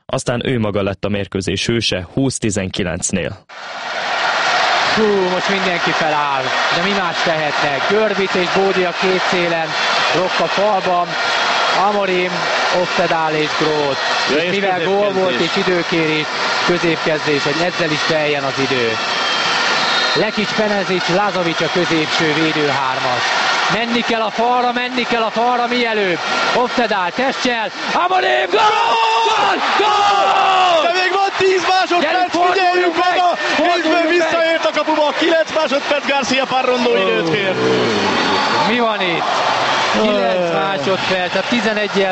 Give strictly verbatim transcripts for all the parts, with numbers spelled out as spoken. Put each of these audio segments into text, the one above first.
aztán ő maga lett a mérkőzés hőse húsz tizenkilencnél. Hú, most mindenki feláll, de mi más tehetnek? Görvic és Bódi a két szélen, Rock a falban, Amorim, Oftedal és Groth. Ja, és mivel gól volt és időkérés, középkezdés, hogy ezzel is teljen az idő. Lekics, Penezic, Lazovic a középső védőhármas. Menni kell a falra, menni kell a falra mielőbb. Oftedal testcsel, Amorim, gól! Gól! Gól! De még van tíz másodperc, figyeljünk oda! Részben visszaért a kapuba, kilenc másodperc, García Parrondo időt kér. Mi van itt? kilenc másodperc, a tizeneggyel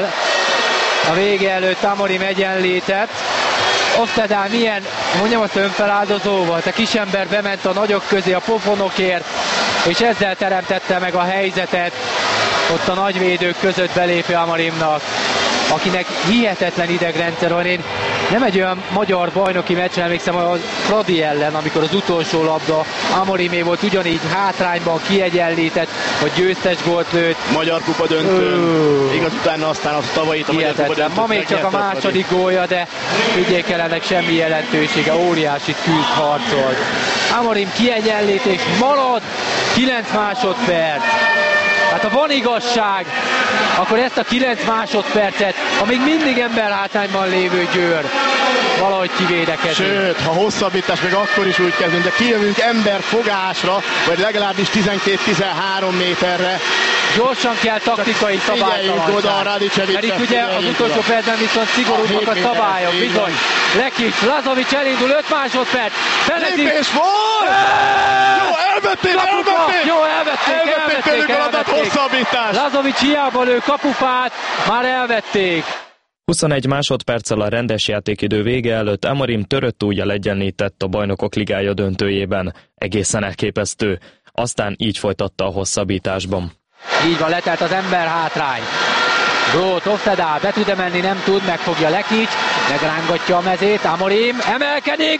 a vége előtt Amorim egyenlített. Oftedal milyen, mondjam azt, önfeláldozó volt, a kisember bement a nagyok közé a pofonokért, és ezzel teremtette meg a helyzetet ott a nagyvédők között belépő Amorimnak, akinek hihetetlen idegrendszer van. Én nem egy olyan magyar bajnoki meccsen emlékszem, a Fradi ellen, amikor az utolsó labda Amorimé volt, ugyanígy hátrányban kiegyenlített, hogy győztes gólt lőtt. Magyar kupa döntő. Igaz, utána aztán az tavalyit a Magyar kupa döntő. Ma még csak a második gólja, de higgyék el, ennek semmi jelentősége, óriási küzd harcolt. Amorim kiegyenlítés, marad, kilenc másodperc. Hát ha van igazság, akkor ezt a kilenc másodpercet, a még mindig emberhátrányban lévő Győr valahogy kivédekezik. Sőt, ha hosszabbítás, még akkor is úgy kezdünk, de kijövünk emberfogásra, vagy legalábbis tizenkét-tizenhárom méterre. Gyorsan kell taktikai szabálytalanság. Mert itt ugye az utolsó percben viszont szigorúbbak a szabályok, bizony. Lekics, Lazovic elindul, öt másodperc. Lépés volt! Jó, elvették, elvették! Jó, elvették, elvették, elvették. Hosszabbítás. Lazovic hiába lő kapufát, már elvették. huszonegy másodperccel a rendes játékidő vége előtt Amorim törött ujjal egyenlített a Bajnokok Ligája döntőjében. Egészen elképesztő. Aztán így folytatta a hosszabbításban. Így van, letelt az ember hátrány. Groth, Oftedal, be tud menni, nem tud, megfogja Lekics, megrángatja a mezét, Amorim, emelkedik,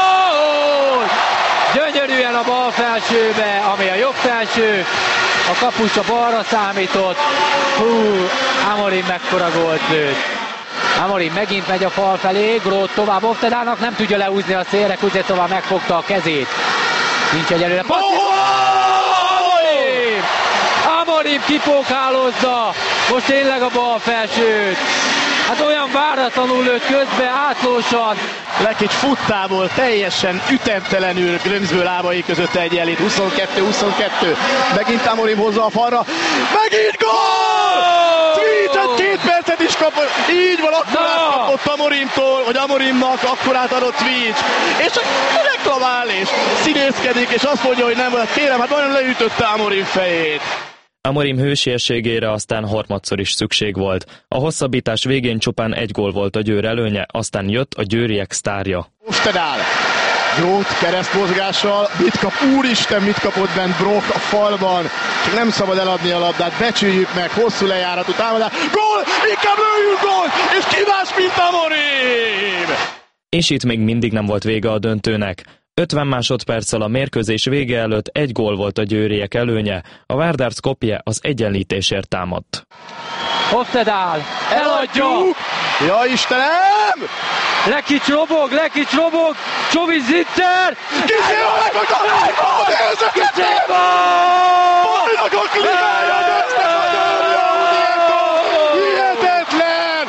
gól! Gyönyörűen a bal felsőbe, ami a jobb felső, a kapus a balra számított. Hú, Amorim mekkora gólt lőtt. Amorim megint megy a fal felé, Groth tovább Oftedalnak, nem tudja lehúzni a szélre, Kuznecova megfogta a kezét. Nincs egyelőre passzív. Amorim! Amorim kipókálozza, most tényleg a bal felsőt. Hát olyan váratlanul lőtt közbe, átlósan. Lekics futtából teljesen ütemtelenül Grömsbő lábai között egyenlít. huszonkettő huszonkettő. Megint Amorim hozza a falra. Megint gól! Twitch két percet is kap. Így van, akkorát no! kapott Amorimtól, vagy Amorimnak, akkorát adott Twitch. És reklamál és színészkedik, és azt mondja, hogy nem, kérem, hát majdnem leütötte Amorim fejét. Amorim hősiességére aztán harmadszor is szükség volt. A hosszabbítás végén csupán egy gól volt a Győr előnye, aztán jött a győriek sztárja. Oftedal, Groth keresztmozgással, mit kap, úristen, mit kapott bent Brock a falban, csak nem szabad eladni a labdát, becsüljük meg, hosszú lejáratú támadás, gól, inkább lőjünk gól, és ki más, mint Amorim! És itt még mindig nem volt vége a döntőnek. ötven másodperccel a mérkőzés vége előtt egy gól volt a győriek előnye, a Vardar Skopje az egyenlítésért támadt. Oftedal, eladja! Ja Istenem! Lekics robog, Lekics robog, Csovic Zitter! Kicséva megfogta a lájból! Kicséva! Bajnokok ligája, győztek a Győrje Uniótól! Hihetetlen!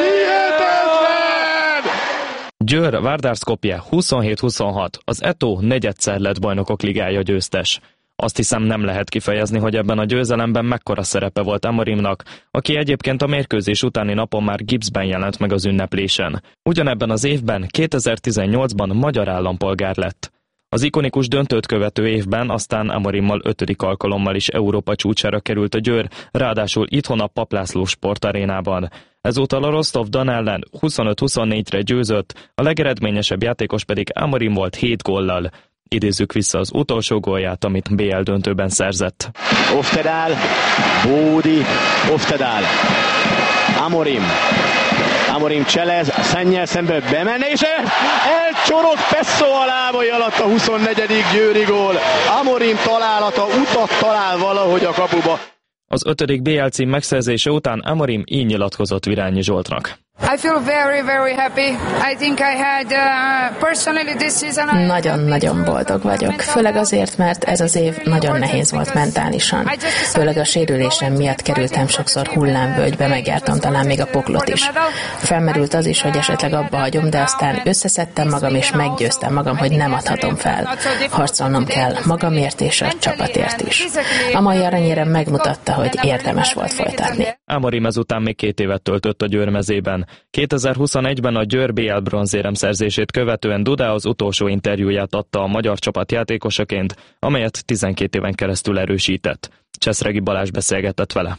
Hihetetlen! Győr Vardar Skopje huszonhét huszonhat, az é té o negyedszer lett Bajnokok Ligája győztes. Azt hiszem, nem lehet kifejezni, hogy ebben a győzelemben mekkora szerepe volt Amorimnak, aki egyébként a mérkőzés utáni napon már gipszben jelent meg az ünneplésen. Ugyanebben az évben, kétezer-tizennyolcban magyar állampolgár lett. Az ikonikus döntőt követő évben aztán Amorimmal ötödik alkalommal is Európa csúcsára került a Győr, ráadásul itthon a Papp László sportarénában. Ezúttal a Rostov-Don ellen huszonöt huszonnégyre győzött, a legeredményesebb játékos pedig Amorim volt hét góllal. Idézzük vissza az utolsó gólját, amit bé el döntőben szerzett. Oftedal, Bódi, Oftedal, Amorim. Amorim cselez, Szennyel szembe bemenne, és el, elcsorog Pesso a lábai alatt a huszonnegyedik győri gól. Amorim találata, utat talál valahogy a kapuba. Az ötödik bé el cím megszerzése után Amorim így nyilatkozott Virányi Zsoltnak. I feel very, very happy. I think I had uh, personally this season. Nagyon-nagyon boldog vagyok, főleg azért, mert ez az év nagyon nehéz volt mentálisan. Főleg a sérülésem miatt kerültem sokszor hullámvölgybe, megjártam talán még a poklot is. Felmerült az is, hogy esetleg abba hagyom, de aztán összeszedtem magam és meggyőztem magam, hogy nem adhatom fel. Harcolnom kell magamért és a csapatért is. A mai aranyérem megmutatta, hogy érdemes volt folytatni. Amorim ezután még két évet töltött a Győr mezében. kétezer-huszonegyben a Győr bé el bronzérem szerzését követően Duda az utolsó interjúját adta a magyar csapat játékosaként, amelyet tizenkét éven keresztül erősített. Cseszregi Balázs beszélgetett vele.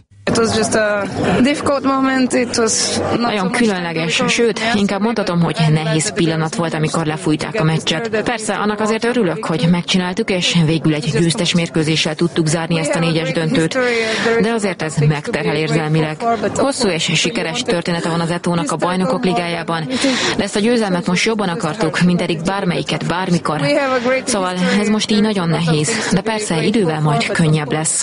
Nagyon különleges, sőt, inkább mondhatom, hogy nehéz pillanat volt, amikor lefújták a meccset. Persze, annak azért örülök, hogy megcsináltuk, és végül egy győztes mérkőzéssel tudtuk zárni ezt a négyes döntőt. De azért ez megterhel érzelmileg. Hosszú és sikeres története van az Etónak a Bajnokok Ligájában, de ezt a győzelmet most jobban akartuk, mint eddig bármelyiket, bármikor. Szóval ez most így nagyon nehéz, de persze idővel majd könnyebb lesz.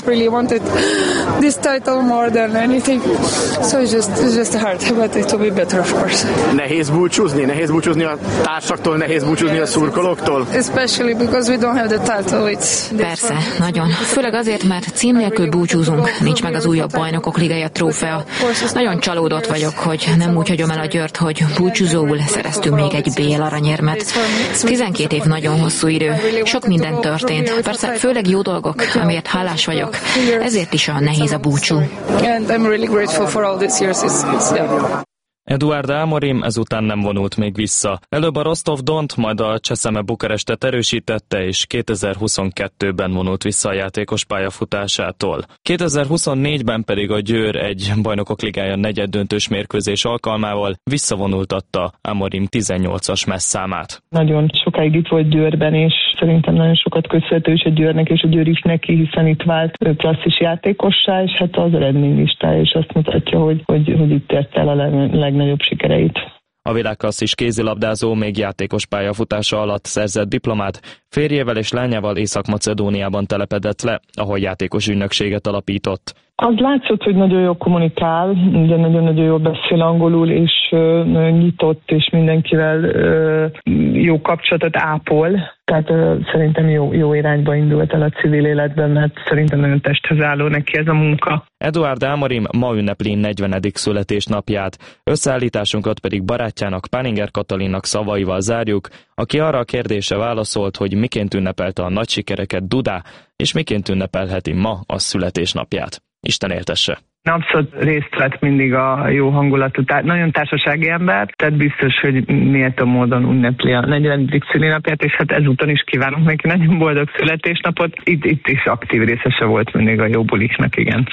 More than anything, so it's just it's just hard, but it will be better, of course. Nehéz búcsúzni, nehéz búcsúzni a társaktól, nehéz búcsúzni a szurkolóktól. Especially because we don't have the title. It's persze, nagyon. Főleg azért, mert cím nélkül búcsúzunk, nincs meg az újabb Bajnokok Ligája trófea. Nagyon csalódott vagyok, hogy nem úgy hagyom el a Győrt, hogy búcsúzóul szereztünk még egy bé el aranyérmet. tizenkét év nagyon hosszú idő, sok minden történt. Persze, főleg jó dolgok, amiért hálás vagyok. Ezért is a nehéz a búcsú. And I'm really grateful for all these years. It's, it's, yeah. Eduard Amorim ezután nem vonult még vissza. Előbb a Rostov-Dont, majd a Cseszeme Bukarestet erősítette, és kétezer-huszonkettőben vonult vissza a játékos pályafutásától. kétezer-huszonnégyben pedig a Győr egy Bajnokok Ligája negyeddöntős mérkőzés alkalmával visszavonultatta Amorim tizennyolcas messzámát. Nagyon sokáig itt volt Győrben, és szerintem nagyon sokat köszönhető is a Győrnek, és a Győr is neki, hiszen itt vált klasszis játékossá, és hát az eredménylistája is azt mutatja, hogy, hogy, hogy itt ért el a leg, legnagyobb sikereit. A világklasszis kézilabdázó még játékos pályafutása alatt szerzett diplomát, férjével és lányával Észak-Macedóniában telepedett le, ahol játékos ügynökséget alapított. Az látszott, hogy nagyon jól kommunikál, ugye nagyon-nagyon jól beszél angolul, és uh, nyitott, és mindenkivel uh, jó kapcsolatot ápol. Tehát uh, szerintem jó, jó irányba indult el a civil életben, mert szerintem nagyon testhez álló neki ez a munka. Eduard Amorim ma ünnepli negyvenedik születésnapját, összeállításunkat pedig barátjának, Páninger Katalinnak szavaival zárjuk, aki arra a kérdésre válaszolt, hogy miként ünnepelte a nagy sikereket Duda, és miként ünnepelheti ma a születésnapját. Isten éltesse! Abszolút részt vett mindig a jó hangulatú, tehát nagyon társasági ember, tehát biztos, hogy méltó módon ünnepli a negyvenedik szülinapját, és hát ezúton is kívánok neki nagyon boldog születésnapot. Itt, itt is aktív részese volt mindig a jó buliknak, igen.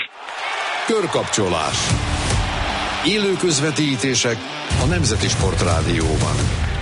Körkapcsolás. Élő közvetítések a Nemzeti Sportrádióban.